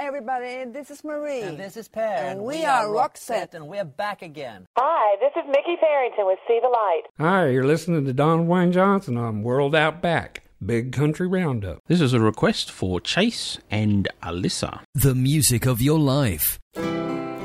everybody, this is Marie. And this is Per. And we are Roxette. And we're back again. Hi, this is Mickey Farrington with See the Light. Hi, you're listening to Don Wayne Johnson on World Out Back, Big Country Roundup. This is a request for Chase and Alyssa. The music of your life.